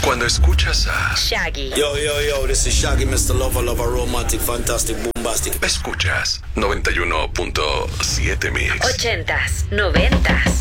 Cuando escuchas a Shaggy. Yo, this is Shaggy, Mr. Lover, romantic, fantastic, bombastic. escuchas 91.7 Mix. 80s, 90s.